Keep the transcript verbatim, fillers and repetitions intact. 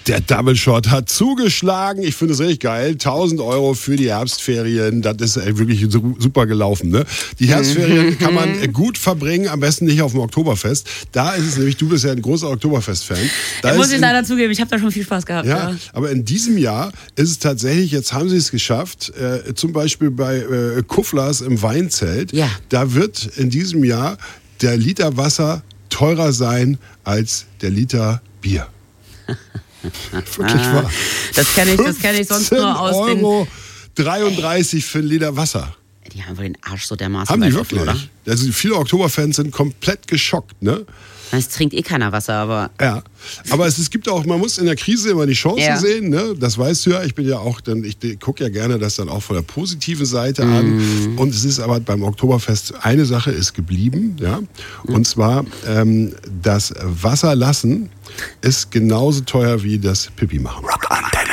Der Double Shot hat zugeschlagen. Ich finde es richtig geil. tausend Euro für die Herbstferien. Das ist wirklich super gelaufen. Ne? Die Herbstferien kann man gut verbringen, am besten nicht auf dem Oktoberfest. Da ist es nämlich, du bist ja ein großer Oktoberfest-Fan. Da ich muss ich leider zugeben, ich habe da schon viel Spaß gehabt. Ja, ja, aber in diesem Jahr ist es tatsächlich, jetzt haben sie es geschafft, äh, zum Beispiel bei äh, Kufflers im Weinzelt, ja. da wird in diesem Jahr der Liter Wasser teurer sein als der Liter Bier. Wirklich ah, wahr. Das kenne ich, das kenn ich sonst nur aus den... Euro dreiunddreißig für einen Liter Wasser. Die haben wohl den Arsch so dermaßen Haben die weit wirklich? Offen, oder? Also viele Oktoberfans sind komplett geschockt, ne? Es trinkt eh keiner Wasser, aber... Ja, aber es, es gibt auch, man muss in der Krise immer die Chance ja. sehen, ne? Das weißt du ja, ich bin ja auch, dann, ich gucke ja gerne das dann auch von der positiven Seite mm. an. Und es ist aber beim Oktoberfest, eine Sache ist geblieben, ja? Mm. Und zwar, ähm, das Wasser lassen ist genauso teuer wie das Pipi machen.